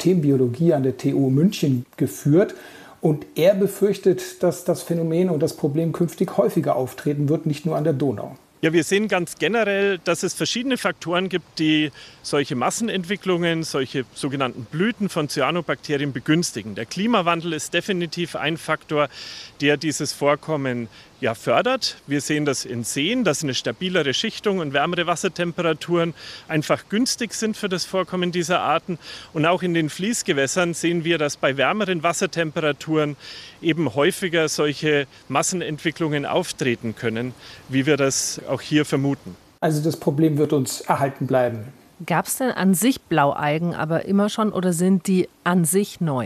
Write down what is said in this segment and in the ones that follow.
Systembiologie an der TU München geführt. Und er befürchtet, dass das Phänomen und das Problem künftig häufiger auftreten wird, nicht nur an der Donau. Ja, wir sehen ganz generell, dass es verschiedene Faktoren gibt, die solche Massenentwicklungen, solche sogenannten Blüten von Cyanobakterien begünstigen. Der Klimawandel ist definitiv ein Faktor, der dieses Vorkommen fördert. Wir sehen das in Seen, dass eine stabilere Schichtung und wärmere Wassertemperaturen einfach günstig sind für das Vorkommen dieser Arten. Und auch in den Fließgewässern sehen wir, dass bei wärmeren Wassertemperaturen eben häufiger solche Massenentwicklungen auftreten können, wie wir das auch hier vermuten. Also das Problem wird uns erhalten bleiben. Gab es denn an sich Blaualgen aber immer schon oder sind die an sich neu?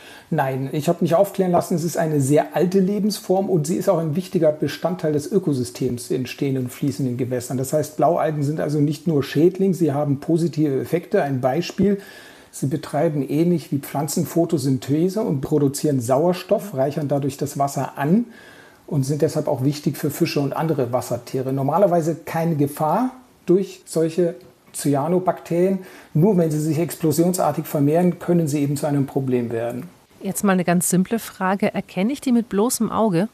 Nein, ich habe mich aufklären lassen, es ist eine sehr alte Lebensform und sie ist auch ein wichtiger Bestandteil des Ökosystems in stehenden und fließenden Gewässern. Das heißt, Blaualgen sind also nicht nur Schädling, sie haben positive Effekte. Ein Beispiel: Sie betreiben ähnlich wie Pflanzen Photosynthese und produzieren Sauerstoff, reichern dadurch das Wasser an und sind deshalb auch wichtig für Fische und andere Wassertiere. Normalerweise keine Gefahr durch solche Cyanobakterien. Nur wenn sie sich explosionsartig vermehren, können sie eben zu einem Problem werden. Jetzt mal eine ganz simple Frage. Erkenne ich die mit bloßem Auge?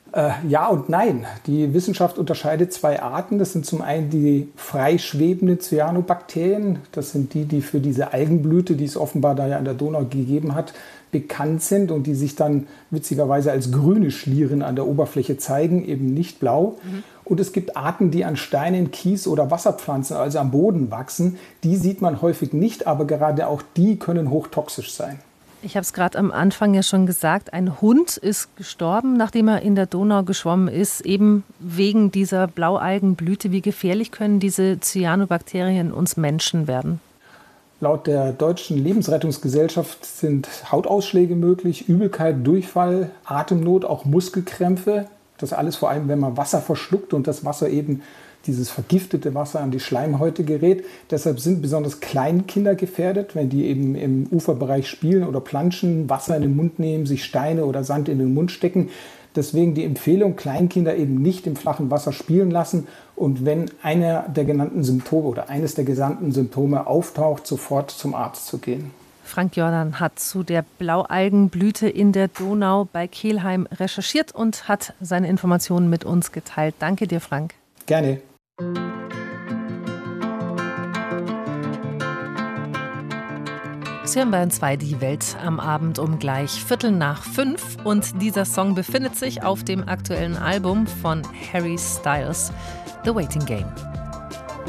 Ja und nein. Die Wissenschaft unterscheidet zwei Arten. Das sind zum einen die freischwebenden Cyanobakterien. Das sind die für diese Algenblüte, die es offenbar da ja an der Donau gegeben hat, bekannt sind und die sich dann witzigerweise als grüne Schlieren an der Oberfläche zeigen, eben nicht blau. Und es gibt Arten, die an Steinen, Kies oder Wasserpflanzen, also am Boden wachsen. Die sieht man häufig nicht, aber gerade auch die können hochtoxisch sein. Ich habe es gerade am Anfang ja schon gesagt, ein Hund ist gestorben, nachdem er in der Donau geschwommen ist, eben wegen dieser Blaualgenblüte. Wie gefährlich können diese Cyanobakterien uns Menschen werden? Laut der Deutschen Lebensrettungsgesellschaft sind Hautausschläge möglich, Übelkeit, Durchfall, Atemnot, auch Muskelkrämpfe. Das alles vor allem, wenn man Wasser verschluckt und das Wasser eben, dieses vergiftete Wasser, an die Schleimhäute gerät. Deshalb sind besonders Kleinkinder gefährdet, wenn die eben im Uferbereich spielen oder planschen, Wasser in den Mund nehmen, sich Steine oder Sand in den Mund stecken. Deswegen die Empfehlung, Kleinkinder eben nicht im flachen Wasser spielen lassen und wenn einer der genannten Symptome oder eines der genannten Symptome auftaucht, sofort zum Arzt zu gehen. Frank Jordan hat zu der Blaualgenblüte in der Donau bei Kelheim recherchiert und hat seine Informationen mit uns geteilt. Danke dir, Frank. Gerne. Sie hören Bayern 2 die Welt am Abend um gleich 4:45 und dieser Song befindet sich auf dem aktuellen Album von Harry Styles, The Waiting Game.